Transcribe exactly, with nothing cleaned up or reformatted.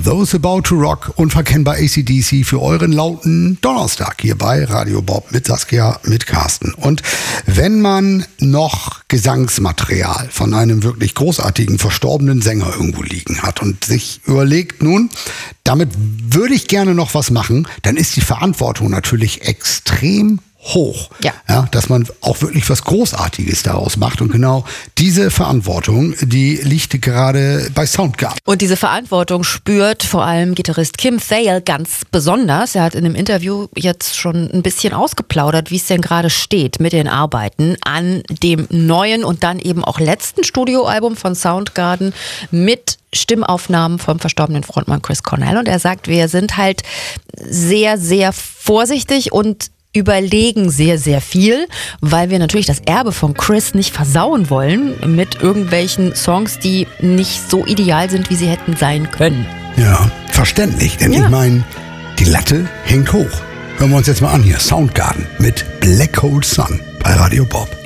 Those About to Rock, unverkennbar A C D C für euren lauten Donnerstag hier bei Radio Bob mit Saskia, mit Carsten. Und wenn man noch Gesangsmaterial von einem wirklich großartigen verstorbenen Sänger irgendwo liegen hat und sich überlegt, nun, damit würde ich gerne noch was machen, dann ist die Verantwortung natürlich extrem hoch, ja. Ja, dass man auch wirklich was Großartiges daraus macht. Und genau diese Verantwortung, die liegt gerade bei Soundgarden. Und diese Verantwortung spürt vor allem Gitarrist Kim Thayil ganz besonders. Er hat in einem Interview jetzt schon ein bisschen ausgeplaudert, wie es denn gerade steht mit den Arbeiten an dem neuen und dann eben auch letzten Studioalbum von Soundgarden mit Stimmaufnahmen vom verstorbenen Frontmann Chris Cornell. Und er sagt, wir sind halt sehr, sehr vorsichtig und überlegen sehr, sehr viel, weil wir natürlich das Erbe von Chris nicht versauen wollen mit irgendwelchen Songs, die nicht so ideal sind, wie sie hätten sein können. Ja, verständlich, denn ja. ich meine, die Latte hängt hoch. Hören wir uns jetzt mal an hier, Soundgarden mit Black Hole Sun bei Radio Bob.